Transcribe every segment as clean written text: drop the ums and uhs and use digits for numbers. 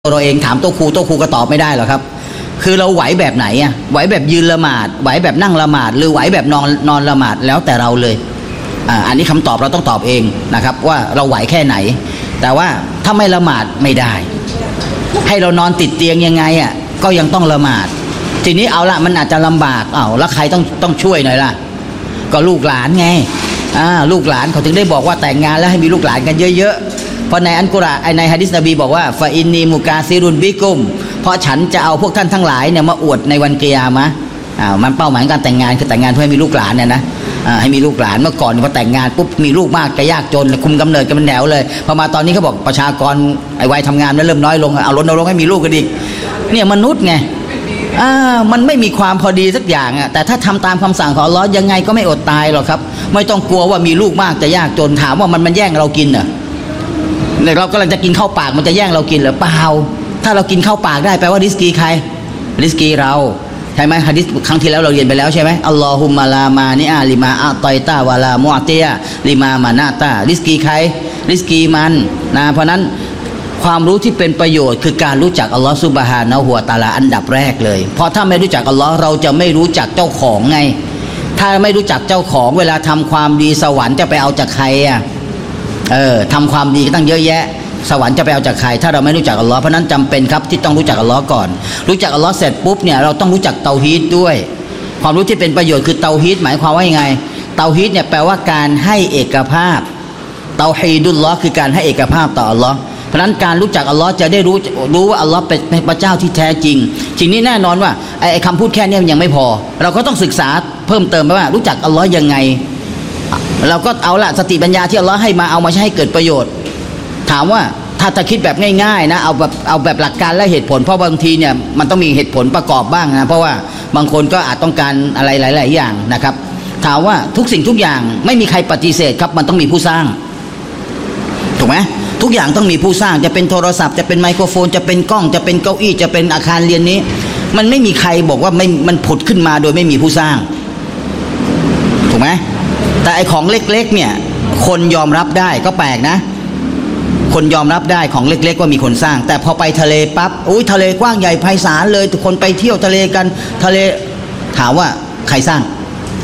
เราเองถามโต๊ะครูก็ตอบไม่ได้หรอกครับคือเราไหวแบบไหนอ่ะไหวแบบยืนละหมาดไหวแบบนั่งละหมาดหรือไหวแบบนอนละหมาดแล้วแต่เราเลยอันนี้คำตอบเราต้องตอบเองนะครับว่าเราไหวแค่ไหนแต่ว่าถ้าไม่ละหมาดไม่ได้ให้เรานอนติดเตียงยังไงอ่ะก็ยังต้องละหมาดทีนี้เอาละมันอาจจะลำบากแล้วใครต้องช่วยหน่อยล่ะก็ลูกหลานไงลูกหลานเขาถึงได้บอกว่าแต่งงานแล้วให้มีลูกหลานกันเยอะๆเพราะในอัลกุรอานในหะดีษนบีบอกว่าฟาอินนีมุกาซิรุนบิกุมเพราะฉันจะเอาพวกท่านทั้งหลายเนี่ยมาอวดในวันกิยามะห์มันเป้าหมายการแต่งงานคือแต่งงานเพื่อให้มีลูกหลานเนี่ยนะให้มีลูกหลานเมื่อก่อนพอแต่งงานปุ๊บมีลูกมากจะยากจนคุมกำเนิดกันเป็นแถวเลยพอมาตอนนี้เขาบอกประชากรไอ้วัยทำงานมันเริ่มน้อยลงเอารณรงค์ให้มีลูกกันอีกเนี่ยมนุษย์ไงมันไม่มีความพอดีสักอย่างแต่ถ้าทำตามคำสั่งของอัลเลาะห์ยังไงก็ไม่อดตายหรอกครับไม่ต้องกลัวว่ามีลูกมากจะยากจนถามว่ามันแย่งเรากินเหรอเรากำลังจะกินข้าวปากมันจะแย่งเรากินหรือเปล่าถ้าเรากินข้าวปากได้แปลว่าริสกีใครริสกีเราใช่ไหมหะดีษครั้งที่แล้วเราเรียนไปแล้วใช่ไหมอัลลอฮุมะลามานิอาลิมาอัตอยตาวะลามุอติยะลิมามานาตาริสกีใครริสกีมันนะเพราะนั้นความรู้ที่เป็นประโยชน์คือการรู้จักอัลลอฮฺซุบฮานะฮูวะตะอาลาอันดับแรกเลยเพราะถ้าไม่รู้จักอัลลอฮ์เราจะไม่รู้จักเจ้าของไงถ้าไม่รู้จักเจ้าของเวลาทำความดีสวรรค์จะไปเอาจากใครทำความดีก็ตั้งเยอะแยะสวรรค์จะไปเอาจากใครถ้าเราไม่รู้จักอัลลอฮ์เพราะนั้นจำเป็นครับที่ต้องรู้จักอัลลอฮ์ก่อนรู้จักอัลลอฮ์เสร็จปุ๊บเนี่ยเราต้องรู้จักเตาฮีดด้วยความรู้ที่เป็นประโยชน์คือเตาฮีดหมายความว่ายังไงเตาฮีดเนี่ยแปลว่าการให้เอกภาพเตาฮีดุลลอฮ์คือการให้เอกภาพต่ออัลลอฮ์เพราะนั้นการรู้จักอัลลอฮ์จะได้รู้ว่าอัลลอฮ์เป็นพระเจ้าที่แท้จริงทีนี้แน่นอนว่าไอ้คำพูดแค่นี้มันยังไม่พอเราก็ต้องศึกษาเพิ่มเติมไปว่ารู้จักอัลลอฮ์ยังไงเราก็เอาละสติปัญญาที่อัลลอฮ์ให้มาเอามาใช้ให้เกิดประโยชน์ถามว่าถ้าคิดแบบง่ายๆนะเอาแบบหลักการและเหตุผลเพราะบางทีเนี่ยมันต้องมีเหตุผลประกอบบ้างนะเพราะว่าบางคนก็อาจต้องการอะไรหลายๆอย่างนะครับถามว่าทุกสิ่งทุกอย่างไม่มีใครปฏิเสธครับมันต้องมีผู้สร้างถูกไหมทุกอย่างต้องมีผู้สร้างจะเป็นโทรศัพท์จะเป็นไมโครโฟนจะเป็นกล้องจะเป็นเก้าอี้จะเป็นอาคารเรียนนี้มันไม่มีใครบอกว่ามันผุดขึ้นมาโดยไม่มีผู้สร้างถูกไหมแต่ไอ้ของเล็กๆเนี่ยคนยอมรับได้ก็แปลกนะคนยอมรับได้ของเล็กๆว่ามีคนสร้างแต่พอไปทะเลปั๊บอุ้ยทะเลกว้างใหญ่ไพศาลเลยทุกคนไปเที่ยวทะเลกันทะเลถามว่าใครสร้าง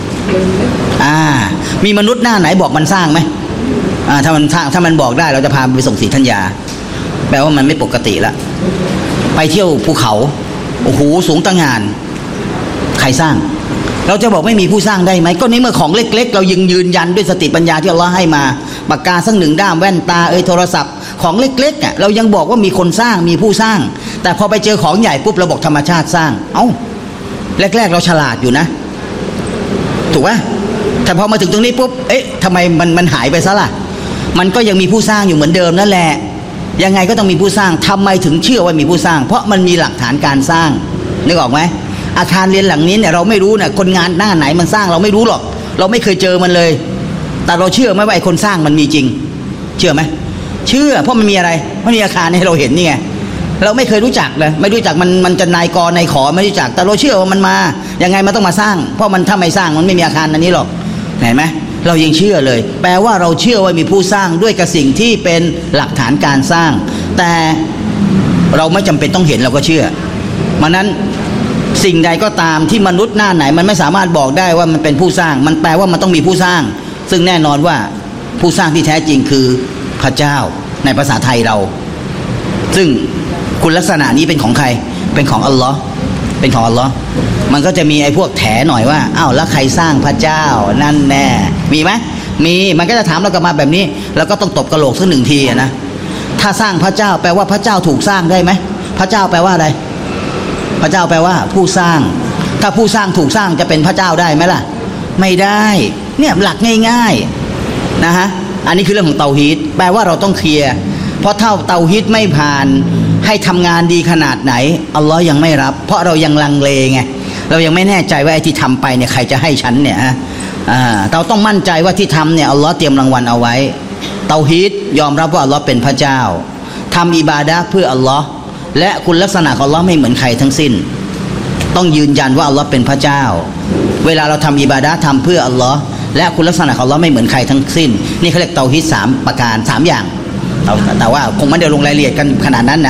มีมนุษย์หน้าไหนบอกมันสร้างไหมถ้ามันบอกได้เราจะพาไปส่งศรีธัญญาแปลว่ามันไม่ปกติละไปเที่ยวภูเขาโอ้โหสูงตั้งงานใครสร้างเราจะบอกไม่มีผู้สร้างได้ไหมก็ในเมื่อของเล็กๆเรายืนยันด้วยสติปัญญาที่อัลเลาะห์ให้มาปากกาสักหนึ่งด้ามแว่นตาโทรศัพท์ของเล็กๆเรายังบอกว่ามีคนสร้างมีผู้สร้างแต่พอไปเจอของใหญ่ปุ๊บเราบอกธรรมชาติสร้างแรกๆเราฉลาดอยู่นะถูกไหมแต่พอมาถึงตรงนี้ปุ๊บทำไมมันหายไปซะล่ะมันก็ยังมีผู้สร้างอยู่เหมือนเดิมนั่นแหละยังไงก็ต้องมีผู้สร้างทำไมถึงเชื่อว่ามีผู้สร้างเพราะมันมีหลักฐานการสร้างนึกออกไหมอาคารเรียนหลังนี้เนี่ยเราไม่รู้เนี่ยคนงานหน้าไหนมันสร้างเราไม่รู้หรอกเราไม่เคยเจอมันเลยแต่เราเชื่อไหมว่าไอ้คนสร้างมันมีจริงเชื่อไหมเชื่อเพราะมันมีอะไรมันมีอาคารให้เราเห็นนี่ไงเราไม่เคยรู้จักเลยไม่รู้จักมันจะนายกนายขอไม่รู้จักแต่เราเชื่อว่ามันมายังไงมันต้องมาสร้างเพราะมันถ้าไม่สร้างมันไม่มีอาคารอันนี้หรอกเห็นไหมเรายังเชื่อเลยแปลว่าเราเชื่อว่ามีผู้สร้างด้วยกับสิ่งที่เป็นหลักฐานการสร้างแต่เราไม่จำเป็นต้องเห็นเราก็เชื่อมันนั้นสิ่งใดก็ตามที่มนุษย์หน้าไหนมันไม่สามารถบอกได้ว่ามันเป็นผู้สร้างมันแปลว่ามันต้องมีผู้สร้างซึ่งแน่นอนว่าผู้สร้างที่แท้จริงคือพระเจ้าในภาษาไทยเราซึ่งคุณลักษณะนี้เป็นของใครเป็นของอัลลอฮ์เป็นของอัลลอฮ์มันก็จะมีไอ้พวกแถหน่อยว่าแล้วใครสร้างพระเจ้านั่นแน่มีไหมมีมันก็จะถามเรากลับมาแบบนี้แล้วก็ต้องตบกระโหลกสักหนึ่งทีนะถ้าสร้างพระเจ้าแปลว่าพระเจ้าถูกสร้างได้ไหมพระเจ้าแปลว่าอะไรพระเจ้าแปลว่าผู้สร้างถ้าผู้สร้างถูกสร้างจะเป็นพระเจ้าได้ไหมล่ะไม่ได้เนี่ยหลักง่ายๆนะฮะอันนี้คือเรื่องของเตาฮีดแปลว่าเราต้องเคลียร์เพราะถ้าเตาฮีดไม่ผ่านให้ทำงานดีขนาดไหนอัลลอฮ์ยังไม่รับเพราะเรายังลังเลไงเรายังไม่แน่ใจว่าไอ้ที่ทำไปเนี่ยใครจะให้ฉันเนี่ยเราต้องมั่นใจว่าที่ทำเนี่ยอัลลอฮ์เตรียมรางวัลเอาไว้เตาฮีดยอมรับว่าอัลลอฮ์เป็นพระเจ้าทำอิบาดะห์เพื่ออัลลอฮ์และคุณลักษณะของอัลลอฮ์ไม่เหมือนใครทั้งสิ้นต้องยืนยันว่าอัลลอฮ์เป็นพระเจ้าเวลาเราทำอิบาดะห์ทำเพื่ออัลลอฮ์และคุณลักษณะของอัลลอฮ์ไม่เหมือนใครทั้งสิ้นนี่เขาเรียกเตาฮีด3ประการ3อย่างแต่ว่าคงไม่ได้ลงรายละเอียดกันขนาดนั้นนะ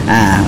อ่า